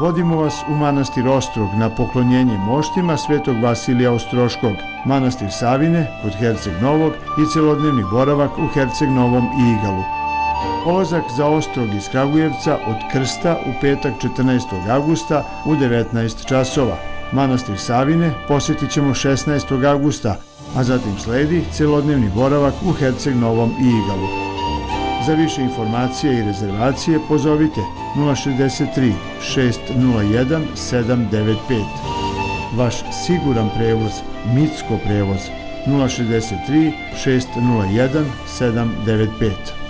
vodimo vas u manastir Ostrog na poklonjenje moštima svetog Vasilija Ostroškog, manastir Savine kod Herceg Novog i celodnevni boravak u Herceg Novom i Igalu. Polazak za Ostrog iz Kragujevca od Krsta u petak 14. avgusta u 19 časova. Manastir Savine posjetit ćemo 16. avgusta, a zatim sledi celodnevni boravak u Herceg Novom i Igalu. Za više informacije i rezervacije pozovite 063 601 795. Vaš siguran prevoz, Mitsko prevoz, 063 601 795.